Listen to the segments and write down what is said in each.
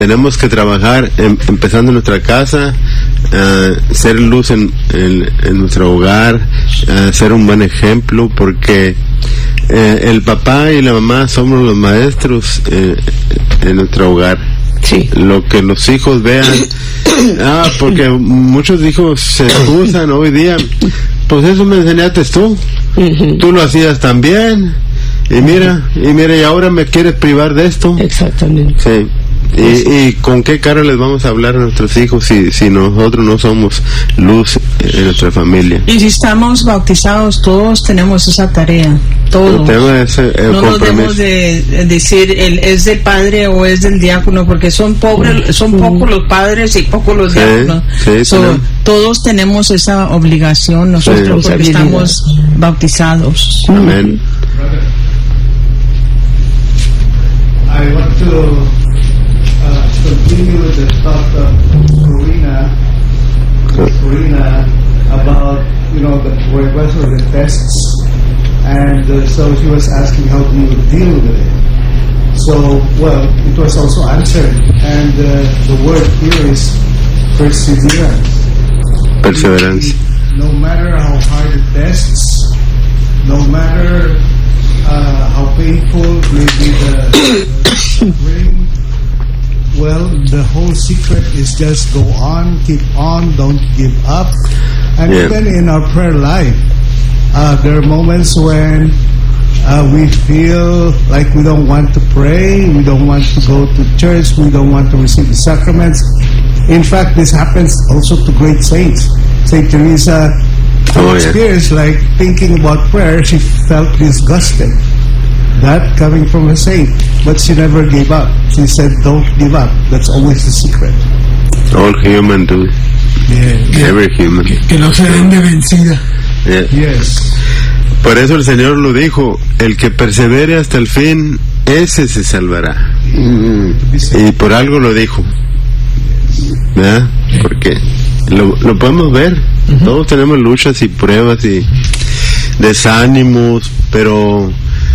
tenemos que trabajar empezando en nuestra casa, ser luz en nuestro hogar, ser un buen ejemplo, porque el papá y la mamá somos los maestros en nuestro hogar. Sí. Lo que los hijos vean, porque muchos hijos se excusan hoy día, pues eso me enseñaste tú, tú lo hacías también, y mira, y ahora me quieres privar de esto. Exactamente. Sí. ¿Y con qué cara les vamos a hablar a nuestros hijos si nosotros no somos luz en nuestra familia? Y si estamos bautizados, todos tenemos esa tarea, todos. No nos debemos de decir es del padre o es del diácono, porque son pocos los padres y pocos los diáconos. Todos tenemos esa obligación, nosotros, porque estamos bautizados. Amén. I want to continue with the thought of Corina about, the request for the tests, and so she was asking how do you deal with it. So, well, it was also answered, and the word here is perseverance. Perseverance. No matter how hard the tests, no matter how painful may be the suffering, well, the whole secret is just go on, keep on, don't give up. And even in our prayer life, there are moments when we feel like we don't want to pray, we don't want to go to church, we don't want to receive the sacraments. In fact, this happens also to great saints. Saint Teresa experienced like thinking about prayer, she felt disgusted. That coming from a saint, but she never gave up. She said, "Don't give up." That's always the secret. All human do. Every human. Que no se den de vencida. Yes. Por eso el Señor lo dijo: el que persevere hasta el fin, ese se salvará. Y por algo lo dijo, ¿verdad? Porque lo podemos ver. Todos tenemos luchas y pruebas y desánimos, pero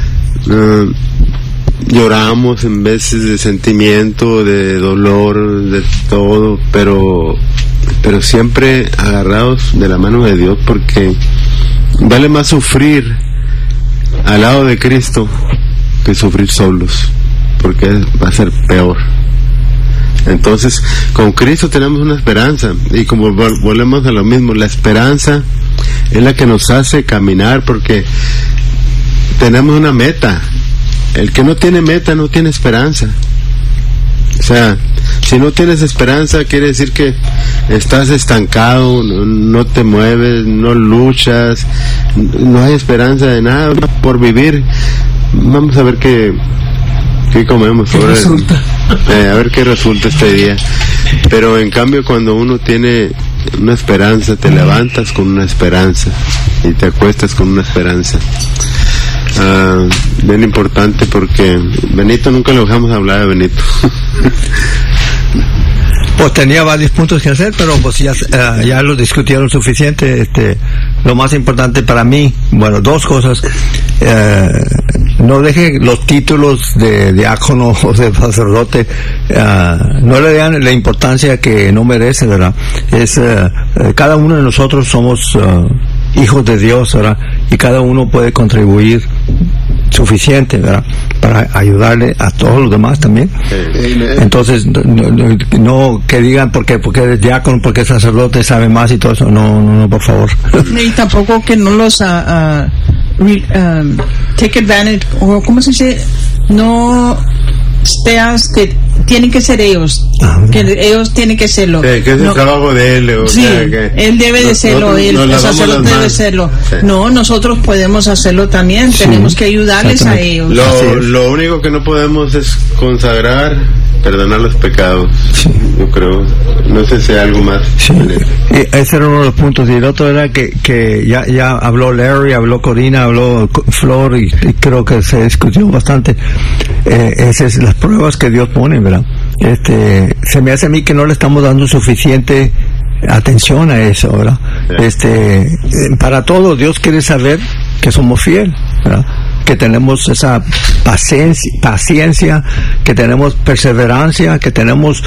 lloramos en veces de sentimiento, de dolor, de todo, pero siempre agarrados de la mano de Dios, porque vale más sufrir al lado de Cristo que sufrir solos, porque va a ser peor. Entonces, con Cristo tenemos una esperanza, y como volvemos a lo mismo, la esperanza es la que nos hace caminar, porque tenemos una meta. El que no tiene meta no tiene esperanza. O sea, si no tienes esperanza, quiere decir que estás estancado, no te mueves, no luchas, no hay esperanza de nada por vivir. Vamos a ver qué comemos ahora. A ver qué resulta este día. Pero en cambio, cuando uno tiene una esperanza, te levantas con una esperanza y te acuestas con una esperanza. Bien importante, porque Benito, nunca le dejamos hablar a Benito. Pues tenía varios puntos que hacer, pero pues ya lo discutieron suficiente. Lo más importante para mí, bueno, dos cosas. No deje los títulos de diácono o de sacerdote, no le den la importancia que no merece, ¿verdad? Cada uno de nosotros somos hijos de Dios, ¿verdad? Y cada uno puede contribuir suficiente, ¿verdad? Para ayudarle a todos los demás también. Entonces, no que digan porque es diácono, porque es sacerdote, sabe más y todo eso. No, por favor. Y tampoco que no los take advantage, o ¿cómo se dice? No veas que tienen que ser ellos, que ellos tienen que serlo. Que es el trabajo de él. Él debe de serlo, el sacerdote debe serlo. Sí. No, nosotros podemos hacerlo también, tenemos que ayudarles a ellos. Lo único que no podemos es consagrar, perdonar los pecados. Yo creo, no sé si hay algo más. Ese era uno de los puntos, y el otro era que ya habló Larry, habló Corina, habló Flor, y creo que se discutió bastante. Esas es las pruebas que Dios pone, ¿verdad? Se me hace a mí que no le estamos dando suficiente atención a eso, ¿verdad? Para todo Dios quiere saber que somos fieles, ¿verdad? que tenemos esa paciencia, que tenemos perseverancia, que tenemos